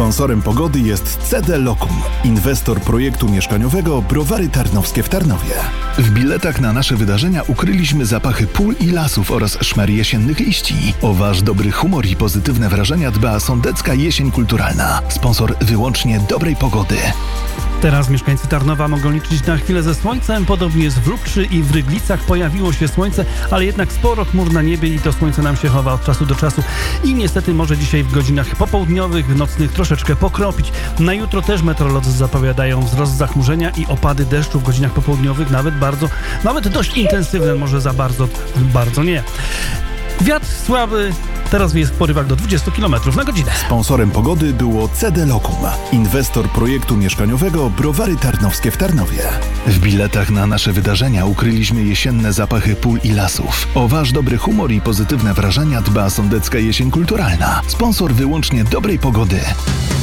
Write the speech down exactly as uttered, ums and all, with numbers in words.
Sponsorem pogody jest C D Lokum, inwestor projektu mieszkaniowego Browary Tarnowskie w Tarnowie. W biletach na nasze wydarzenia ukryliśmy zapachy pól i lasów oraz szmer jesiennych liści. O wasz dobry humor i pozytywne wrażenia dba Sądecka Jesień Kulturalna. Sponsor wyłącznie dobrej pogody. Teraz mieszkańcy Tarnowa mogą liczyć na chwilę ze słońcem. Podobnie z Wróbczy i w Ryglicach pojawiło się słońce, ale jednak sporo chmur na niebie i to słońce nam się chowa od czasu do czasu. I niestety może dzisiaj w godzinach popołudniowych, nocnych troszeczkę pokropić. Na jutro też meteorolodzy zapowiadają wzrost zachmurzenia i opady deszczu w godzinach popołudniowych, nawet bardzo, nawet dość intensywne, może za bardzo, bardzo nie. Wiatr słaby, teraz wieje w porywach do dwudziestu kilometrów na godzinę. Sponsorem pogody było C D Lokum, inwestor projektu mieszkaniowego Browary Tarnowskie w Tarnowie. W biletach na nasze wydarzenia ukryliśmy jesienne zapachy pól i lasów. O wasz dobry humor i pozytywne wrażenia dba Sądecka Jesień Kulturalna. Sponsor wyłącznie dobrej pogody.